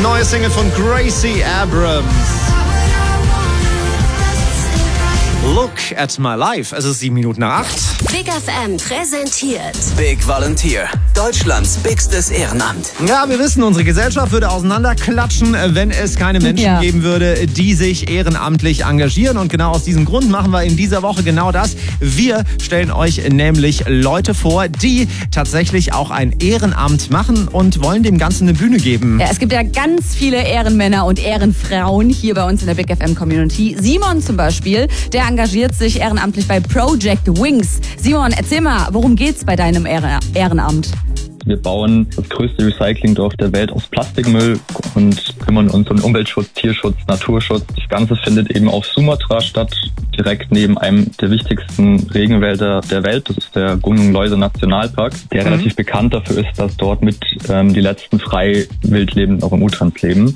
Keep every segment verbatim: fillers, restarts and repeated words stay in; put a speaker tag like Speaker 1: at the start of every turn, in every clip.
Speaker 1: Neue Single von Gracie Abrams. Look at my life. Es ist sieben Minuten nach acht.
Speaker 2: Big F M präsentiert
Speaker 3: Big Volunteer, Deutschlands bigstes Ehrenamt.
Speaker 1: Ja, wir wissen, unsere Gesellschaft würde auseinanderklatschen, wenn es keine Menschen
Speaker 4: ja.
Speaker 1: geben würde, die sich ehrenamtlich engagieren. Und genau aus diesem Grund machen wir in dieser Woche genau das. Wir stellen euch nämlich Leute vor, die tatsächlich auch ein Ehrenamt machen und wollen dem Ganzen eine Bühne geben.
Speaker 4: Ja, es gibt ja ganz viele Ehrenmänner und Ehrenfrauen hier bei uns in der Big F M Community. Simon zum Beispiel, der engagiert sich ehrenamtlich bei Project Wings. Simon, erzähl mal, worum geht's bei deinem Ehrenamt?
Speaker 5: Wir bauen das größte Recyclingdorf der Welt aus Plastikmüll und kümmern uns um Umweltschutz, Tierschutz, Naturschutz. Das Ganze findet eben auf Sumatra statt, direkt neben einem der wichtigsten Regenwälder der Welt. Das ist der Gunung Leuser Nationalpark, der mhm. relativ bekannt dafür ist, dass dort mit ähm, die letzten frei wildlebenden Orang-Utans leben.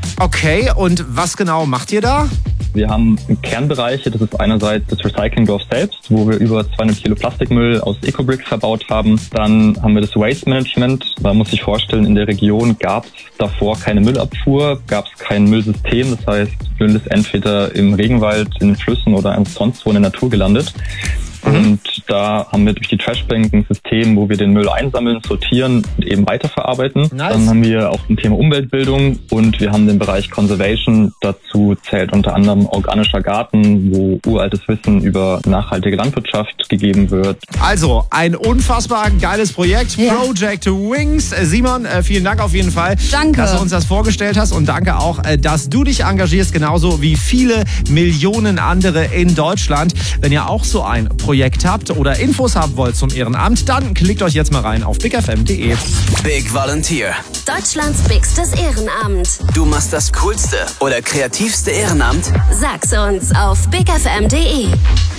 Speaker 1: Okay, und was genau macht ihr da?
Speaker 5: Wir haben Kernbereiche, das ist einerseits das Recyclingdorf selbst, wo wir über zweihundert Kilo Plastikmüll aus Ecobricks verbaut haben. Dann haben wir das Waste Management. Man muss sich vorstellen, in der Region gab es davor keine Müllabfuhr, gab es kein Müllsystem. Das heißt, Müll ist entweder im Regenwald, in den Flüssen oder sonst wo in der Natur gelandet. Mhm. Und da haben wir durch die Trashbank ein System, wo wir den Müll einsammeln, sortieren und eben weiterverarbeiten. Nice. Dann haben wir auch ein Thema Umweltbildung und wir haben den Bereich Conservation. Dazu zählt unter anderem organischer Garten, wo uraltes Wissen über nachhaltige Landwirtschaft gegeben wird.
Speaker 1: Also ein unfassbar geiles Projekt, ja. Project Wings. Simon, vielen Dank auf jeden Fall,
Speaker 4: danke.
Speaker 1: dass du uns das vorgestellt hast und danke auch, dass du dich engagierst, genauso wie viele Millionen andere in Deutschland. Wenn ihr auch so ein Projekt habt oder Infos haben wollt zum Ehrenamt, dann klickt euch jetzt mal rein auf big f m punkt d e.
Speaker 3: Big Volunteer,
Speaker 2: Deutschlands bigstes Ehrenamt.
Speaker 3: Du machst das coolste oder kreativste Ehrenamt?
Speaker 2: Sag's uns auf big f m punkt d e.